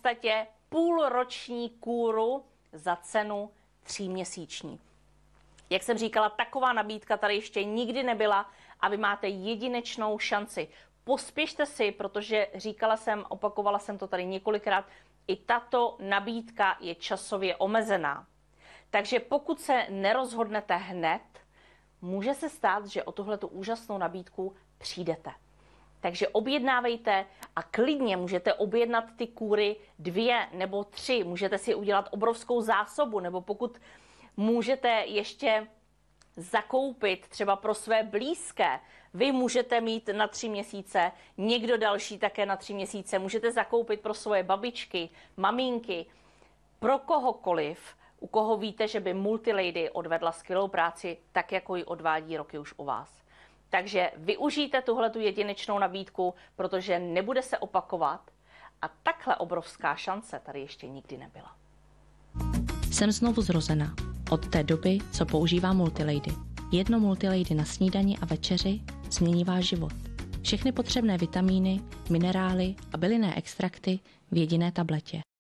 podstatě půlroční kůru za cenu 3měsíční. Jak jsem říkala, taková nabídka tady ještě nikdy nebyla a vy máte jedinečnou šanci. Pospěšte si, protože říkala jsem, opakovala jsem to tady několikrát, i tato nabídka je časově omezená. Takže pokud se nerozhodnete hned, může se stát, že o tuhletu úžasnou nabídku přijdete. Takže objednávejte a klidně můžete objednat ty kůry 2 nebo 3. Můžete si udělat obrovskou zásobu, nebo pokud můžete ještě zakoupit třeba pro své blízké. Vy můžete mít na 3 měsíce, někdo další také na 3 měsíce. Můžete zakoupit pro svoje babičky, maminky, pro kohokoliv, u koho víte, že by Multilady odvedla skvělou práci, tak jako ji odvádí roky už u vás. Takže využijte tuhletu jedinečnou nabídku, protože nebude se opakovat a takhle obrovská šance tady ještě nikdy nebyla. Jsem znovu zrozena. Od té doby, co používám Multilady. Jedno Multilady na snídani a večeři změní váš život. Všechny potřebné vitamíny, minerály a bylinné extrakty v jediné tabletě.